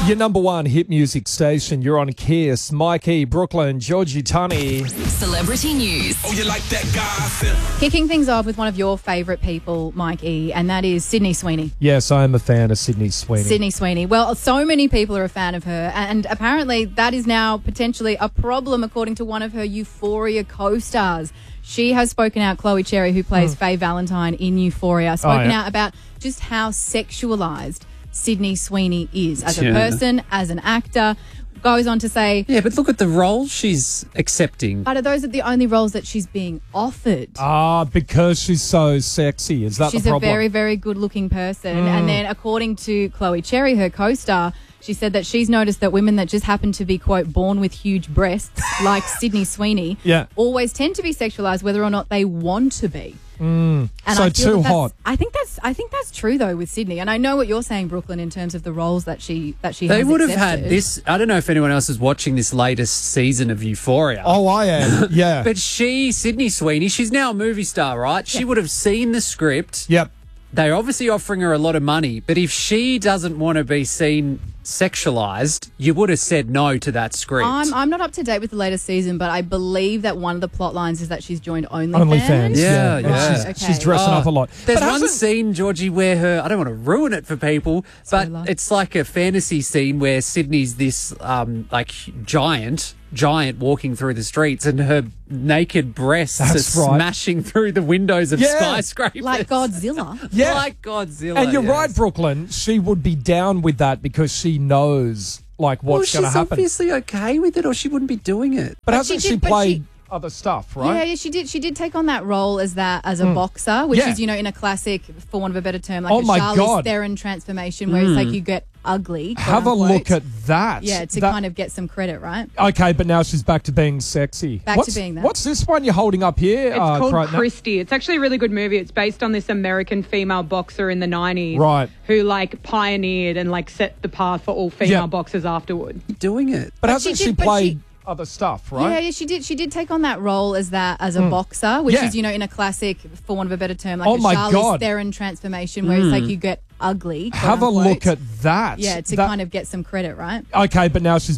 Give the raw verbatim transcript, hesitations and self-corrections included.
Your number one hit music station. You're on Kiss. Mike E, Brooklyn, Georgie Tunney. Celebrity news. Oh, you like that gossip? Kicking things off with one of your favourite people, Mike E, and that is Sydney Sweeney. Yes, I am a fan of Sydney Sweeney. Sydney Sweeney. Well, so many people are a fan of her, and apparently that is now potentially a problem, according to one of her Euphoria co-stars. She has spoken out, Chloe Cherry, who plays mm. Faye Valentine in Euphoria, spoken oh, yeah. out about just how sexualised Sydney Sweeney is as a Yeah. person, as an actor. Goes on to say... Yeah, but look at the role she's accepting. But are those are the only roles that she's being offered? Ah, because she's so sexy. Is that She's the a problem? very, very good-looking person. Mm. And then according to Chloe Cherry, her co-star, she said that she's noticed that women that just happen to be, quote, born with huge breasts, like Sydney Sweeney, yeah. always tend to be sexualised whether or not they want to be. Mm. And so I feel too that that's- hot. I think that's I think that's true though with Sydney, and I know what you're saying, Brooklyn, in terms of the roles that she that she They has would have accepted. had this. I don't know if anyone else is watching this latest season of Euphoria. Oh, I am. Yeah. But she, Sydney Sweeney, she's now a movie star, right? She Yeah. would have seen the script. Yep. They're obviously offering her a lot of money, but if she doesn't want to be seen sexualized, you would have said no to that script. I'm I'm not up to date with the latest season, but I believe that one of the plot lines is that she's joined OnlyFans. OnlyFans. Yeah, Yeah. yeah. She's, Okay. she's dressing Oh, up a lot. There's But one hasn't- scene, Georgie, where her, I don't want to ruin it for people, but Spoiler. it's like a fantasy scene where Sydney's this um, like giant, giant walking through the streets and her naked breasts That's are right. smashing through the windows of Yeah. skyscrapers. Like Godzilla. Yeah. Like Godzilla. And you're yes. right, Brooklyn. She would be down with that because she knows like Well, what's she's going to happen. obviously okay with it or she wouldn't be doing it. But But hasn't she she, did- but played she- other stuff, Yeah, right? yeah, she did. She did take on that role as that as a boxer, which Yeah. is, you know, in a classic, for want of a better term, like Oh a my Charlize God. Theron transformation, where it's like you get ugly. quote Have a unquote. look at that. Yeah, to That- kind of get some credit, right? Okay, but now she's back to being sexy. Back to what's, being that. What's this one you're holding up here? It's uh, called Crichton? Christy. It's actually a really good movie. It's based on this American female boxer in the nineties. Right. Who, like, pioneered and, like, set the path for all female Yeah. boxers afterward. Doing it. But, But hasn't she she, did- but played she- other stuff, Yeah, right? yeah, she did. She did take on that role as that as a boxer, which Yeah. is, you know, in a classic, for want of a better term, like Oh a my Charlize God. Theron transformation, where it's like you get ugly. quote Have a unquote. look at that. Yeah, to That- kind of get some credit, right? Okay, but now she's